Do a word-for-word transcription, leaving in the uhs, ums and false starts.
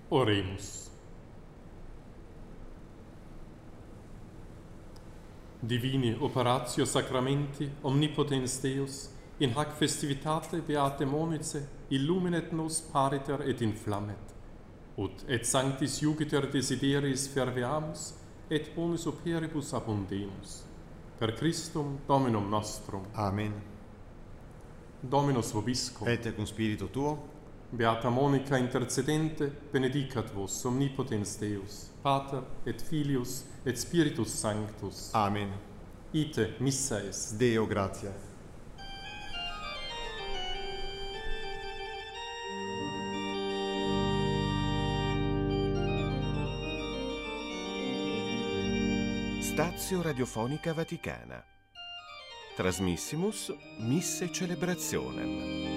Oremus. Divini operatio sacramenti, omnipotens Deus, in hac festivitate beate monice, illuminet nos pariter et inflammet, ut et sanctis iugiter desideris ferveamus, et bonus operibus abundemus. Per Christum Dominum nostrum. Amen. Dominus vobiscum. Et cum spiritu tuo. Beata Monica intercedente, benedicat vos omnipotens Deus, Pater et Filius et Spiritus Sanctus. Amen. Ite missa est. Deo gratias. Stazio Radiofonica Vaticana. Trasmissimus Misse Celebrationem.